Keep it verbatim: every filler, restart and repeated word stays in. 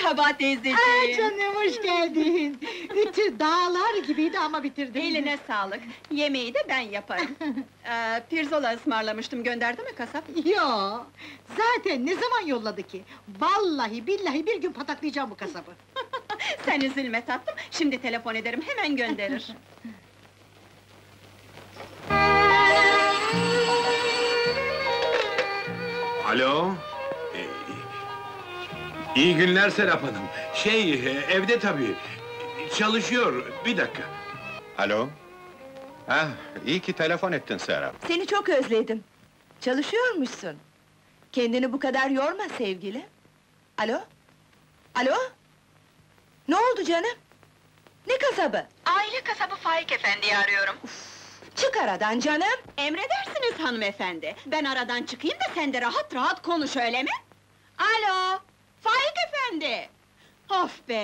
Merhaba teyzeciğim. Aa, canım hoş geldin. Ütü dağlar gibiydi ama bitirdin. Eline sağlık. Yemeği de ben yaparım. ee, pirzola ısmarlamıştım, gönderdi mi kasap? Yo, zaten ne zaman yolladı ki? Vallahi billahi bir gün pataklayacağım bu kasabı. Sen üzülme tatlım, şimdi telefon ederim, hemen gönderir. Alo? Ee, iyi günler Serap Hanım. Şey, e, evde tabii. Çalışıyor, bir dakika. Alo? Ah, iyi ki telefon ettin Serap. Seni çok özledim. Çalışıyormuşsun. Kendini bu kadar yorma sevgilim. Alo? Alo? Ne oldu canım? Ne kasabı? Aile kasabı Faik Efendi'yi arıyorum. Çık aradan canım! Emredersiniz hanımefendi. Ben aradan çıkayım da sen de rahat rahat konuş, öyle mi? Alo! Faik Efendi! Of be!